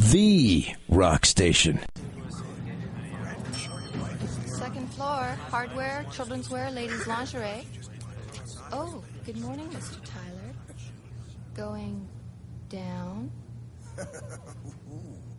the rock station. Second floor, hardware, children's wear, ladies' lingerie. Oh, good morning, Mr. Tyler. Going down?